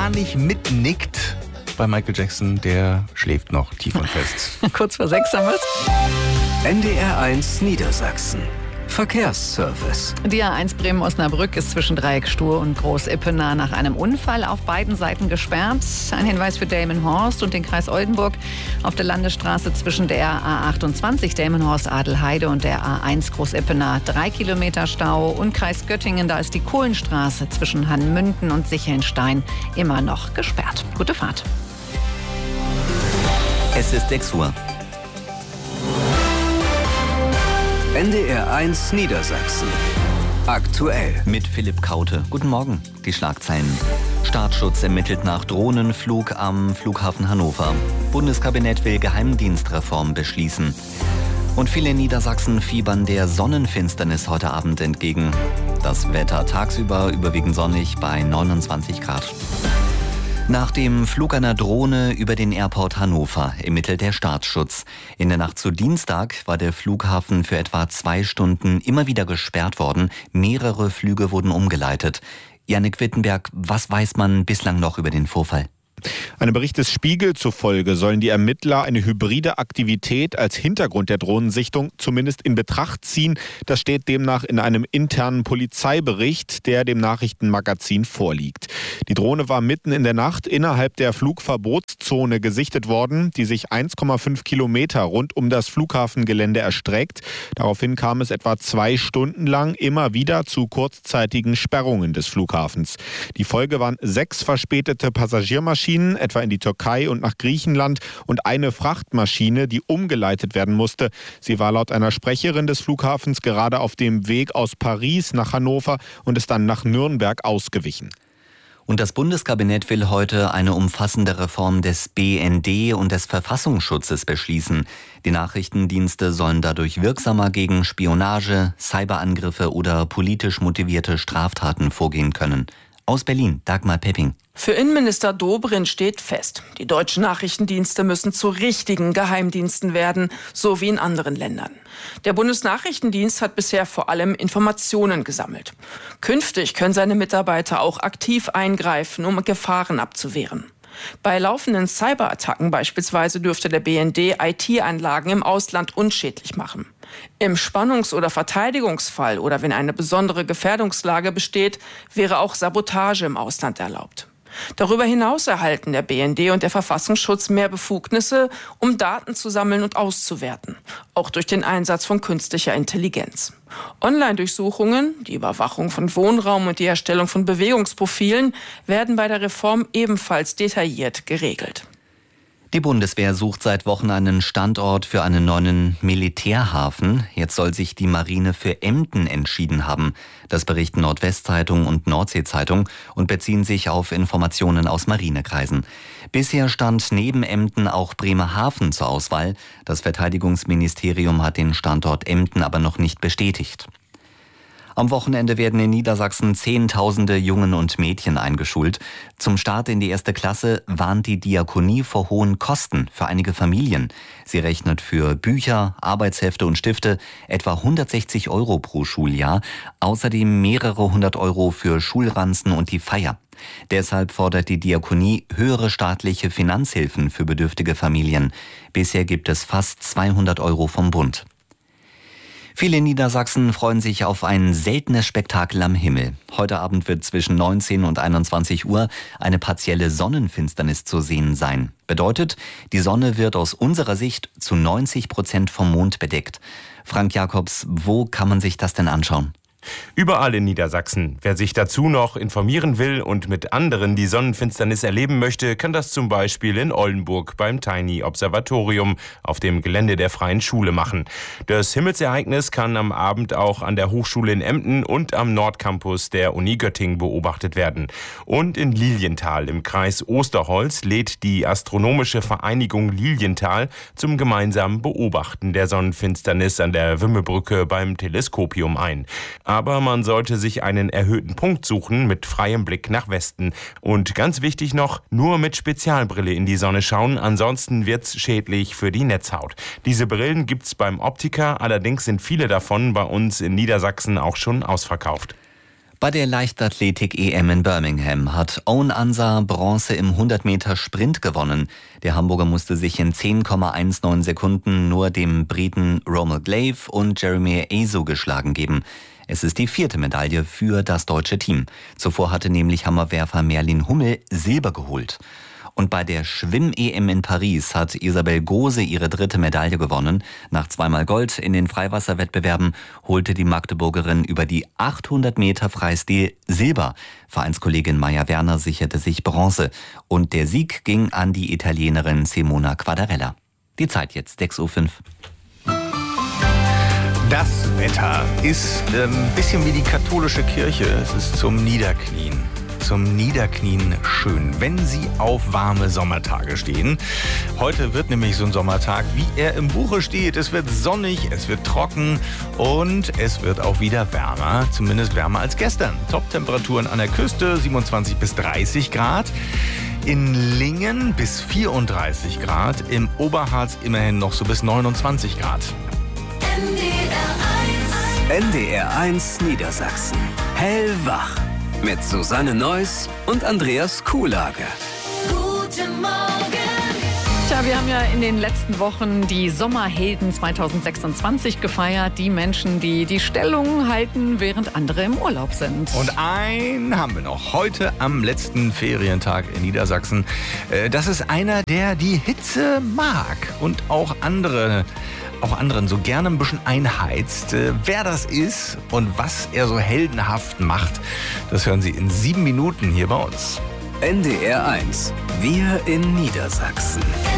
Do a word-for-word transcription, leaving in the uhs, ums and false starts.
gar nicht mitnickt bei Michael Jackson, der schläft noch tief und fest. Kurz vor sechs haben wir es. N D R eins Niedersachsen. Verkehrsservice. Die A eins Bremen-Osnabrück ist zwischen Dreieck Stur und Groß-Ippener nach einem Unfall auf beiden Seiten gesperrt. Ein Hinweis für Delmenhorst und den Kreis Oldenburg. Auf der Landesstraße zwischen der A achtundzwanzig Delmenhorst-Adelheide und der A eins Groß-Ippener drei Kilometer Stau. Und Kreis Göttingen, da ist die Kohlenstraße zwischen Hannmünden und Sichelnstein immer noch gesperrt. Gute Fahrt. Es ist sechs Uhr. N D R eins Niedersachsen. Aktuell. Mit Philipp Kaute. Guten Morgen. Die Schlagzeilen. Staatsschutz ermittelt nach Drohnenflug am Flughafen Hannover. Bundeskabinett will Geheimdienstreform beschließen. Und viele in Niedersachsen fiebern der Sonnenfinsternis heute Abend entgegen. Das Wetter tagsüber überwiegend sonnig bei neunundzwanzig Grad. Nach dem Flug einer Drohne über den Airport Hannover ermittelt der Staatsschutz. In der Nacht zu Dienstag war der Flughafen für etwa zwei Stunden immer wieder gesperrt worden. Mehrere Flüge wurden umgeleitet. Jannik Wittenberg, was weiß man bislang noch über den Vorfall? Einem Bericht des Spiegel zufolge sollen die Ermittler eine hybride Aktivität als Hintergrund der Drohnensichtung zumindest in Betracht ziehen. Das steht demnach in einem internen Polizeibericht, der dem Nachrichtenmagazin vorliegt. Die Drohne war mitten in der Nacht innerhalb der Flugverbotszone gesichtet worden, die sich eins Komma fünf Kilometer rund um das Flughafengelände erstreckt. Daraufhin kam es etwa zwei Stunden lang immer wieder zu kurzzeitigen Sperrungen des Flughafens. Die Folge waren sechs verspätete Passagiermaschinen, etwa in die Türkei und nach Griechenland, und eine Frachtmaschine, die umgeleitet werden musste. Sie war laut einer Sprecherin des Flughafens gerade auf dem Weg aus Paris nach Hannover und ist dann nach Nürnberg ausgewichen. Und das Bundeskabinett will heute eine umfassende Reform des B N D und des Verfassungsschutzes beschließen. Die Nachrichtendienste sollen dadurch wirksamer gegen Spionage, Cyberangriffe oder politisch motivierte Straftaten vorgehen können. Aus Berlin, Dagmar Pepping. Für Innenminister Dobrindt steht fest, die deutschen Nachrichtendienste müssen zu richtigen Geheimdiensten werden, so wie in anderen Ländern. Der Bundesnachrichtendienst hat bisher vor allem Informationen gesammelt. Künftig können seine Mitarbeiter auch aktiv eingreifen, um Gefahren abzuwehren. Bei laufenden Cyberattacken beispielsweise dürfte der B N D I T-Anlagen im Ausland unschädlich machen. Im Spannungs- oder Verteidigungsfall oder wenn eine besondere Gefährdungslage besteht, wäre auch Sabotage im Ausland erlaubt. Darüber hinaus erhalten der B N D und der Verfassungsschutz mehr Befugnisse, um Daten zu sammeln und auszuwerten, auch durch den Einsatz von künstlicher Intelligenz. Online-Durchsuchungen, die Überwachung von Wohnraum und die Erstellung von Bewegungsprofilen werden bei der Reform ebenfalls detailliert geregelt. Die Bundeswehr sucht seit Wochen einen Standort für einen neuen Militärhafen. Jetzt soll sich die Marine für Emden entschieden haben. Das berichten Nordwestzeitung und Nordsee-Zeitung und beziehen sich auf Informationen aus Marinekreisen. Bisher stand neben Emden auch Bremerhaven zur Auswahl. Das Verteidigungsministerium hat den Standort Emden aber noch nicht bestätigt. Am Wochenende werden in Niedersachsen Zehntausende Jungen und Mädchen eingeschult. Zum Start in die erste Klasse warnt die Diakonie vor hohen Kosten für einige Familien. Sie rechnet für Bücher, Arbeitshefte und Stifte etwa hundertsechzig Euro pro Schuljahr. Außerdem mehrere hundert Euro für Schulranzen und die Feier. Deshalb fordert die Diakonie höhere staatliche Finanzhilfen für bedürftige Familien. Bisher gibt es fast zweihundert Euro vom Bund. Viele in Niedersachsen freuen sich auf ein seltenes Spektakel am Himmel. Heute Abend wird zwischen neunzehn und einundzwanzig Uhr eine partielle Sonnenfinsternis zu sehen sein. Bedeutet, die Sonne wird aus unserer Sicht zu neunzig Prozent vom Mond bedeckt. Frank Jakobs, wo kann man sich das denn anschauen? Überall in Niedersachsen. Wer sich dazu noch informieren will und mit anderen die Sonnenfinsternis erleben möchte, kann das zum Beispiel in Oldenburg beim Tiny Observatorium auf dem Gelände der Freien Schule machen. Das Himmelsereignis kann am Abend auch an der Hochschule in Emden und am Nordcampus der Uni Göttingen beobachtet werden. Und in Lilienthal im Kreis Osterholz lädt die Astronomische Vereinigung Lilienthal zum gemeinsamen Beobachten der Sonnenfinsternis an der Wimmelbrücke beim Teleskopium ein. Aber man sollte sich einen erhöhten Punkt suchen mit freiem Blick nach Westen. Und ganz wichtig noch, nur mit Spezialbrille in die Sonne schauen, ansonsten wird's schädlich für die Netzhaut. Diese Brillen gibt's beim Optiker, allerdings sind viele davon bei uns in Niedersachsen auch schon ausverkauft. Bei der Leichtathletik-E M in Birmingham hat Owen Ansah Bronze im hundert Meter Sprint gewonnen. Der Hamburger musste sich in zehn Komma neunzehn Sekunden nur dem Briten Romal Glaive und Jeremy Azu geschlagen geben. Es ist die vierte Medaille für das deutsche Team. Zuvor hatte nämlich Hammerwerfer Merlin Hummel Silber geholt. Und bei der Schwimm-E M in Paris hat Isabel Gose ihre dritte Medaille gewonnen. Nach zweimal Gold in den Freiwasserwettbewerben holte die Magdeburgerin über die achthundert Meter Freistil Silber. Vereinskollegin Maja Werner sicherte sich Bronze. Und der Sieg ging an die Italienerin Simona Quadarella. Die Zeit jetzt, sechs Uhr fünf. Das Wetter ist ein ähm, bisschen wie die katholische Kirche. Es ist zum Niederknien. Zum Niederknien schön, wenn Sie auf warme Sommertage stehen. Heute wird nämlich so ein Sommertag, wie er im Buche steht. Es wird sonnig, es wird trocken und es wird auch wieder wärmer, zumindest wärmer als gestern. Top-Temperaturen an der Küste, siebenundzwanzig bis dreißig Grad. In Lingen bis vierunddreißig Grad, im Oberharz immerhin noch so bis neunundzwanzig Grad. N D R eins Niedersachsen. Hellwach. Mit Susanne Neuss und Andreas Kuhlage. Guten Morgen. Tja, wir haben ja in den letzten Wochen die Sommerhelden zweitausendsechsundzwanzig gefeiert. Die Menschen, die die Stellung halten, während andere im Urlaub sind. Und einen haben wir noch. Heute am letzten Ferientag in Niedersachsen. Das ist einer, der die Hitze mag und auch andere... auch anderen so gerne ein bisschen einheizt. Wer das ist und was er so heldenhaft macht, das hören Sie in sieben Minuten hier bei uns. N D R eins. Wir in Niedersachsen.